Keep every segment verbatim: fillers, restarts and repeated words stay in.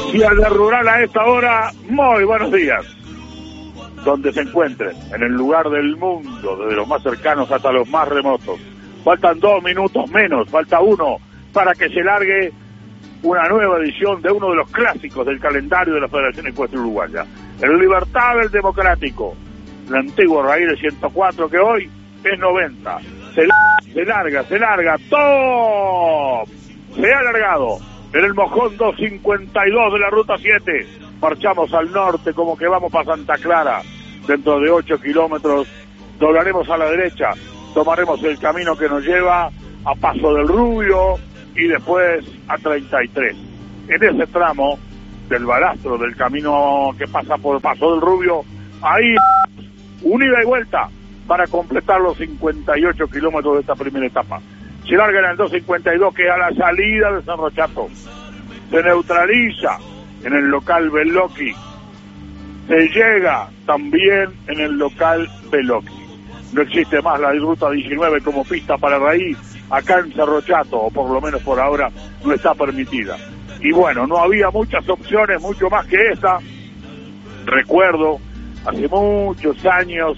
Noticias de Rural a esta hora, muy buenos días. Donde se encuentren, en el lugar del mundo, desde los más cercanos hasta los más remotos. Faltan dos minutos menos, falta uno, para que se largue una nueva edición de uno de los clásicos del calendario de la Federación Ecuestre Uruguaya. El Libertad del Democrático, el antiguo raíz de ciento cuatro que hoy es noventa. Se, se larga, se larga, ¡top! Se ha alargado en el mojón doscientos cincuenta y dos de la ruta siete. Marchamos al norte como que vamos para Santa Clara. Dentro de ocho kilómetros doblaremos a la derecha, tomaremos el camino que nos lleva a Paso del Rubio y después a treinta y tres. En ese tramo del balastro del camino que pasa por Paso del Rubio, ahí unida y vuelta para completar los cincuenta y ocho kilómetros de esta primera etapa. Se larga en el doscientos cincuenta y dos, que a la salida de San Rochato se neutraliza en el local Beloki, se llega también en el local Beloki. No existe más la ruta diecinueve como pista para raíz acá en San Rochato, o por lo menos por ahora no está permitida. Y bueno, no había muchas opciones, mucho más que esta. Recuerdo, hace muchos años,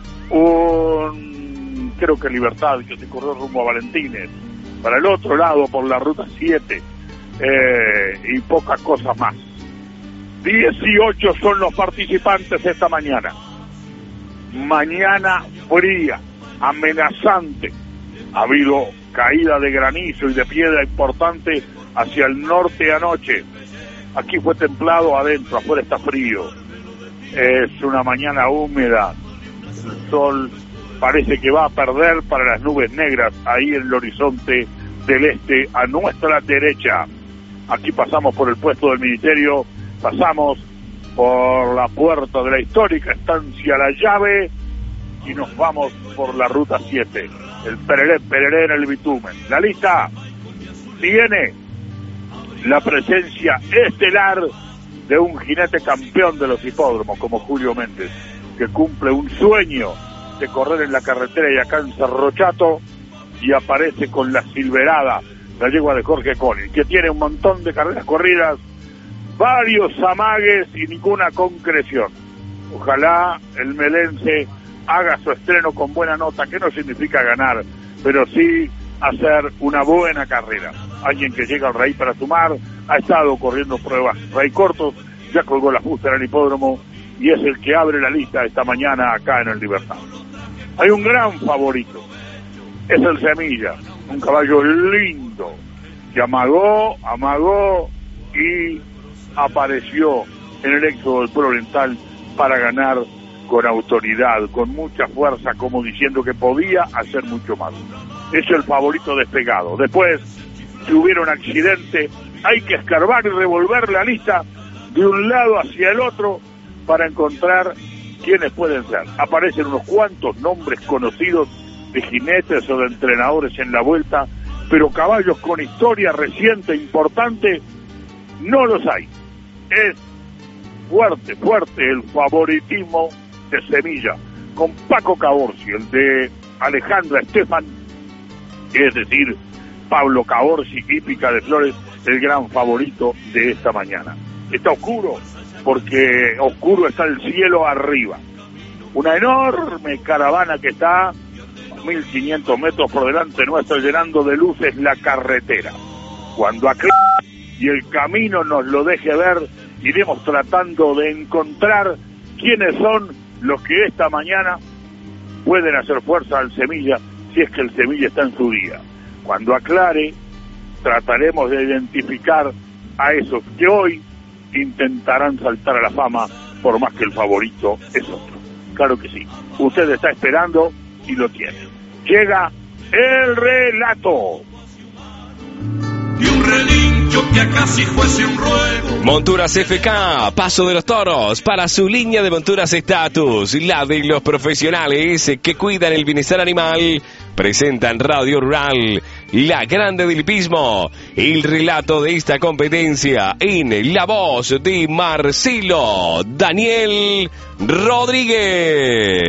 un, creo que Libertad, que se corrió rumbo a Valentines, para el otro lado por la ruta siete, eh, y pocas cosas más. dieciocho son los participantes esta mañana. Mañana fría, amenazante. Ha habido caída de granizo y de piedra importante hacia el norte anoche. Aquí fue templado, adentro, afuera está frío. Es una mañana húmeda. El sol parece que va a perder para las nubes negras ahí en el horizonte del este a nuestra derecha. Aquí pasamos por el puesto del ministerio, pasamos por la puerta de la histórica estancia La Llave y nos vamos por la ruta siete, el pereré, pereré en el bitumen. La lista tiene la presencia estelar de un jinete campeón de los hipódromos como Julio Méndez, que cumple un sueño de correr en la carretera y acá en San Rochato, y aparece con la Silverada, la yegua de Jorge Colin, que tiene un montón de carreras corridas, varios amagues y ninguna concreción. Ojalá el melense haga su estreno con buena nota, que no significa ganar, pero sí hacer una buena carrera. Alguien que llega al raíz para sumar, ha estado corriendo pruebas raíz cortos, ya colgó la fusta en el hipódromo y es el que abre la lista esta mañana acá en el Libertad. Hay un gran favorito, es el Semilla, un caballo lindo, que amagó, amagó y apareció en el éxodo del pueblo oriental para ganar con autoridad, con mucha fuerza, como diciendo que podía hacer mucho más. Es el favorito despegado. Después, si hubiera un accidente, hay que escarbar y revolver la lista de un lado hacia el otro para encontrar quiénes pueden ser. Aparecen unos cuantos nombres conocidos de jinetes o de entrenadores en la vuelta, pero caballos con historia reciente, importante, no los hay. Es fuerte, fuerte el favoritismo de Semilla, con Paco Caborsi, el de Alejandra Estefan, es decir, Pablo Caborsi, hípica de Flores, el gran favorito de esta mañana. Está oscuro, porque oscuro está el cielo arriba. Una enorme caravana que está a mil quinientos metros por delante nuestro, llenando de luces la carretera. Cuando aclare y el camino nos lo deje ver, iremos tratando de encontrar quiénes son los que esta mañana pueden hacer fuerza al Semilla, si es que el Semilla está en su día. Cuando aclare, trataremos de identificar a esos que hoy intentarán saltar a la fama, por más que el favorito es otro. Claro que sí. Usted está esperando y lo tiene. Llega el relato. Y un relincho que acá si fuese un ruego. Monturas F K, Paso de los Toros, para su línea de monturas Status, la de los profesionales que cuidan el bienestar animal, presentan Radio Rural, la grande del hipismo, el relato de esta competencia en la voz de Marcelo Daniel Rodríguez.